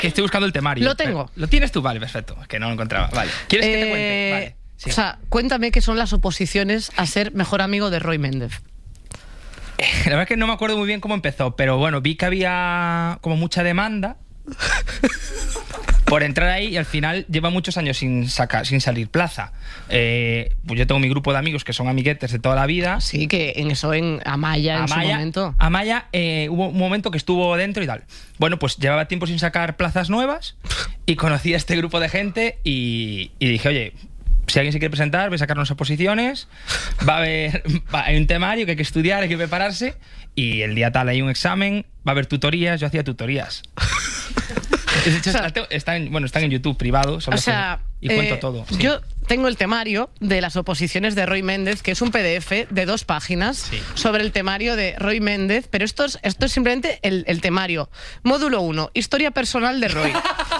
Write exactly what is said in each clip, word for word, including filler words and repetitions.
que estoy buscando el temario. Lo tengo. ¿Lo tienes tú? Vale, perfecto. Que no lo encontraba. Vale. ¿Quieres que te cuente? Eh, Vale. Sí. O sea, cuéntame qué son las oposiciones a ser mejor amigo de Roy Méndez. La verdad es que no me acuerdo muy bien cómo empezó, pero bueno, vi que había como mucha demanda por entrar ahí y al final lleva muchos años sin sacar, sin salir plaza. Eh, pues yo tengo mi grupo de amigos que son amiguetes de toda la vida. Sí, que en eso en Amaya, en Amaya, su momento. Amaya eh, hubo un momento que estuvo dentro y tal. Bueno, pues llevaba tiempo sin sacar plazas nuevas y conocí a este grupo de gente y, y dije, oye, si alguien se quiere presentar, voy a sacar unas oposiciones, va a haber va, hay un temario que hay que estudiar, hay que prepararse y el día tal hay un examen, va a haber tutorías, yo hacía tutorías. De hecho, o sea, están, bueno, están en YouTube privado, solo o sea, y eh, cuento todo. Sí. Yo tengo el temario de las oposiciones de Roy Méndez, que es un P D F de dos páginas sí. sobre el temario de Roy Méndez, pero esto es, esto es simplemente el, el temario. Módulo uno, historia personal de Roy.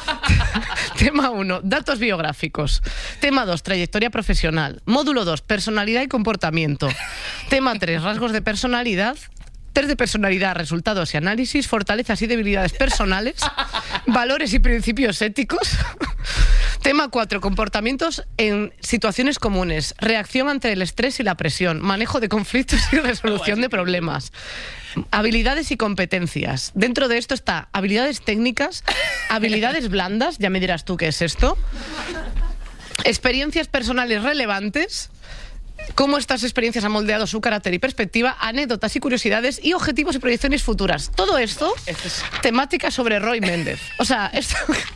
Tema uno, datos biográficos. Tema dos, trayectoria profesional. Módulo dos, personalidad y comportamiento. Tema tres, rasgos de personalidad. Test de personalidad, resultados y análisis, fortalezas y debilidades personales, valores y principios éticos. Tema cuatro, comportamientos en situaciones comunes, reacción ante el estrés y la presión, manejo de conflictos y resolución de problemas. Habilidades y competencias. Dentro de esto está habilidades técnicas, habilidades blandas, ya me dirás tú qué es esto, experiencias personales relevantes, cómo estas experiencias han moldeado su carácter y perspectiva, anécdotas y curiosidades y objetivos y proyecciones futuras. Todo esto, temática sobre Roy Méndez. O sea, esto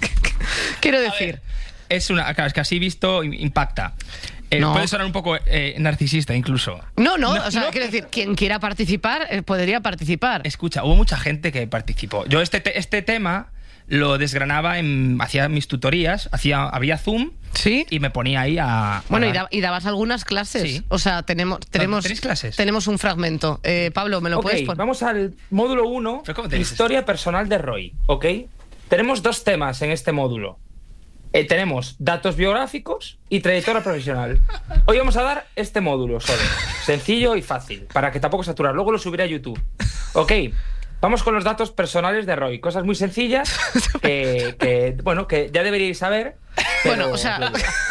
quiero decir. Es una, claro, es que así visto impacta. Eh, no. Puede sonar un poco eh, narcisista incluso. No, no, no o sea, no. quiero decir, quien quiera participar eh, podría participar. Escucha, hubo mucha gente que participó. Yo este, te, este tema lo desgranaba, en, hacía mis tutorías, hacía, había Zoom. ¿Sí? Y me ponía ahí a... Bueno, a y, da, y dabas algunas clases. Sí. O sea, tenemos... tenemos ¿Tenéis clases? Tenemos un fragmento. Eh, Pablo, ¿me lo okay, puedes poner? Vamos al módulo uno, historia personal de Roy, ¿ok? Tenemos dos temas en este módulo. Eh, tenemos datos biográficos y trayectoria profesional. Hoy vamos a dar este módulo solo. Sencillo y fácil, para que tampoco saturar. Luego lo subiré a YouTube. ¿Ok? Vamos con los datos personales de Roy. Cosas muy sencillas que, que bueno, que ya deberíais saber. Pero, bueno, o sea...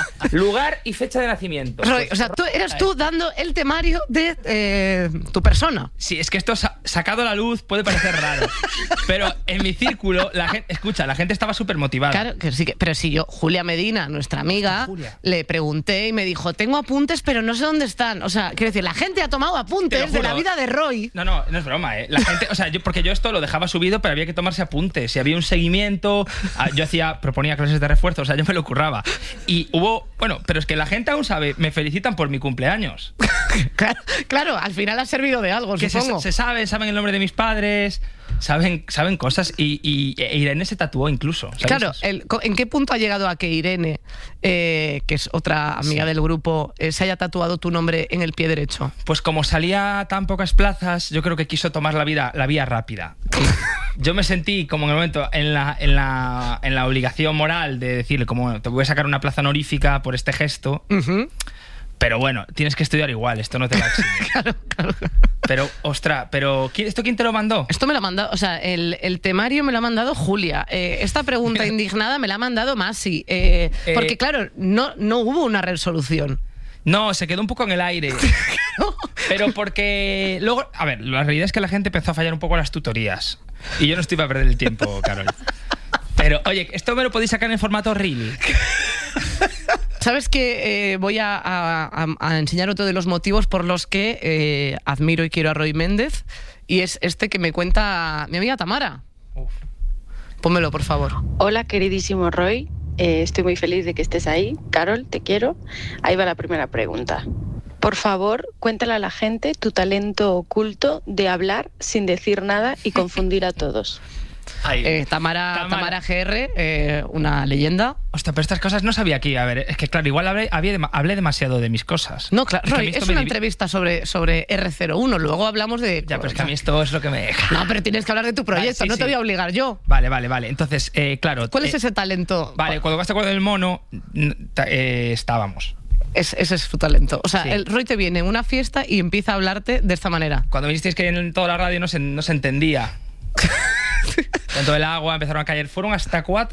lugar y fecha de nacimiento. Roy, o sea, tú eres tú dando el temario de eh, tu persona. Sí, es que esto sa sacado a la luz puede parecer raro. Pero en mi círculo, la gente, escucha, la gente estaba súper motivada. Claro, que sí, que, pero si yo, Julia Medina, nuestra amiga, Julia, le pregunté y me dijo, tengo apuntes, pero no sé dónde están. O sea, quiero decir, la gente ha tomado apuntes de la vida de Roy. No, no, no es broma, ¿eh? La gente, o sea, yo, porque yo esto lo dejaba subido, pero había que tomarse apuntes. Si había un seguimiento, yo hacía, proponía clases de refuerzo, o sea, yo me lo curraba. Y hubo, bueno, pero es que la gente aún sabe, me felicitan por mi cumpleaños. Claro, claro, al final ha servido de algo, que supongo. Se, se sabe, saben el nombre de mis padres, saben, saben cosas y, y, e Irene se tatuó incluso. Claro, el, ¿en qué punto ha llegado a que Irene, eh, que es otra amiga sí. del grupo, eh, se haya tatuado tu nombre en el pie derecho? Pues como salía tan pocas plazas, yo creo que quiso tomar la vida, la vía rápida. Yo me sentí como en el momento en la, en la, en la obligación moral de decirle como te voy a sacar una plaza honorífica por este gesto. Uh-huh. Pero bueno, tienes que estudiar igual, esto no te va a eximir. Claro, claro. Pero, ostra, pero ¿esto quién te lo mandó? Esto me lo ha mandado, o sea, el, el temario me lo ha mandado Julia. Eh, esta pregunta indignada me la ha mandado Masi. Eh, eh, porque claro, no, no hubo una resolución. No, se quedó un poco en el aire. Pero porque luego, a ver, la realidad es que la gente empezó a fallar un poco las tutorías. Y yo no estoy para perder el tiempo, Carol. Pero, oye, ¿esto me lo podéis sacar en formato reel? ¿Sabes que eh, voy a, a, a enseñar otro de los motivos por los que eh, admiro y quiero a Roy Méndez? Y es este que me cuenta mi amiga Tamara. Uf. Pónmelo, por favor. Hola, queridísimo Roy. Eh, estoy muy feliz de que estés ahí. Carol, te quiero. Ahí va la primera pregunta. Por favor, cuéntale a la gente tu talento oculto de hablar sin decir nada y confundir a todos. Eh, Tamara, Tamara. Tamara G R, eh, una leyenda. Hostia, pero estas cosas no sabía aquí. A ver, es que claro, igual hablé, había, hablé demasiado de mis cosas. No, claro, es, Roy, es una entrevista sobre, sobre R cero uno, luego hablamos de... Ya, pero es que a mí esto es lo que me deja. No, pero tienes que hablar de tu proyecto, vale, sí, no sí. te voy a obligar yo. Vale, vale, vale. Entonces, eh, claro... ¿Cuál eh, es ese talento? Vale, cuando vas a acuerdo del mono, eh, estábamos. Es, ese es su talento. O sea, sí. el Roy te viene en una fiesta y empieza a hablarte de esta manera. Cuando me dijisteis que en toda la radio no se, no se entendía... Tanto el agua, empezaron a caer. Fueron hasta cuatro